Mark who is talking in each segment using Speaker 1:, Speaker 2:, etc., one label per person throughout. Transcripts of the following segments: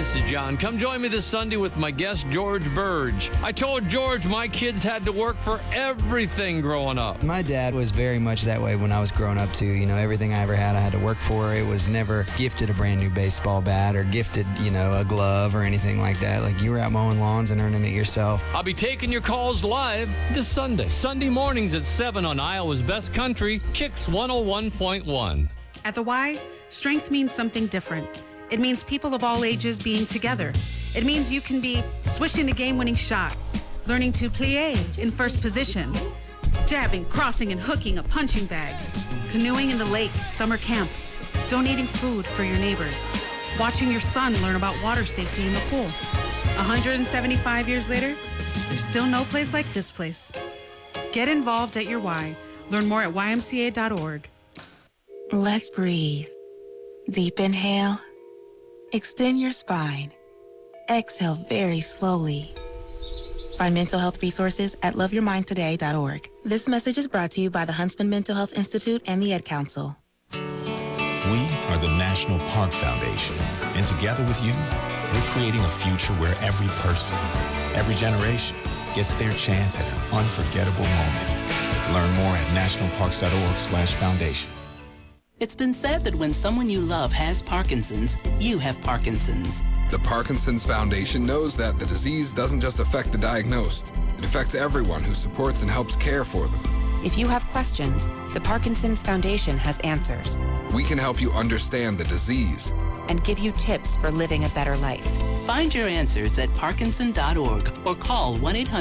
Speaker 1: this is John. Come join me this Sunday with my guest, George Burge. I told George my kids had to work for everything growing up.
Speaker 2: My dad was very much that way when I was growing up, too. You know, everything I ever had, I had to work for. It was never gifted a brand new baseball bat or gifted, a glove or anything like that. Like, you were out mowing lawns and earning it yourself.
Speaker 1: I'll be taking your calls live this Sunday mornings at 7 on Iowa's Best Country, Kicks 101.1.
Speaker 3: At the Y, strength means something different. It means people of all ages being together. It means you can be swishing the game-winning shot, learning to plie in first position, jabbing, crossing, and hooking a punching bag, canoeing in the lake at summer camp, donating food for your neighbors, watching your son learn about water safety in the pool. 175 years later, there's still no place like this place. Get involved at your Y. Learn more at ymca.org.
Speaker 4: Let's breathe. Deep inhale. Extend your spine. Exhale very slowly. Find mental health resources at loveyourmindtoday.org. This message is brought to you by the Huntsman Mental Health Institute and the Ed Council.
Speaker 5: We are the National Park Foundation, and together with you, we're creating a future where every person, every generation gets their chance at an unforgettable moment. Learn more at nationalparks.org/foundation.
Speaker 6: It's been said that when someone you love has Parkinson's, you have Parkinson's.
Speaker 7: The Parkinson's Foundation knows that the disease doesn't just affect the diagnosed. It affects everyone who supports and helps care for them.
Speaker 8: If you have questions, the Parkinson's Foundation has answers.
Speaker 7: We can help you understand the disease
Speaker 8: and give you tips for living a better life.
Speaker 6: Find your answers at parkinson.org or call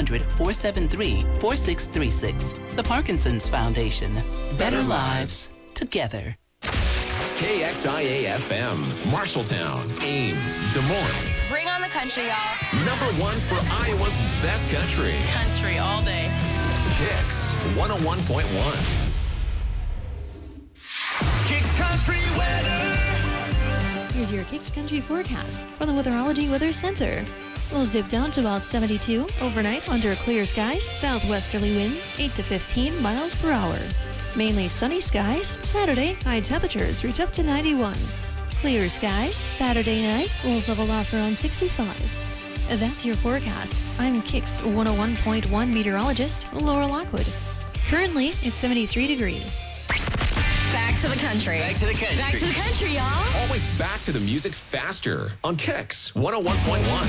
Speaker 6: 1-800-473-4636. The Parkinson's Foundation. Better lives together.
Speaker 9: KXIA-FM, Marshalltown, Ames, Des Moines.
Speaker 10: Bring on the country, y'all.
Speaker 9: #1 for Iowa's Best Country.
Speaker 10: Country all day.
Speaker 9: Kicks 101.1.
Speaker 11: Kicks Country weather.
Speaker 12: Here's your Kicks Country forecast from the Weatherology Weather Center. Lows dip down to about 72 overnight under clear skies. Southwesterly winds 8 to 15 miles per hour. Mainly sunny skies. Saturday, high temperatures reach up to 91. Clear skies. Saturday night, lows level off around 65. That's your forecast. I'm Kicks 101.1 meteorologist Laura Lockwood. Currently, it's 73 degrees.
Speaker 10: Back to the country.
Speaker 9: Back to the country.
Speaker 10: Back to the country, y'all.
Speaker 9: Always back to the music faster on Kicks 101.1.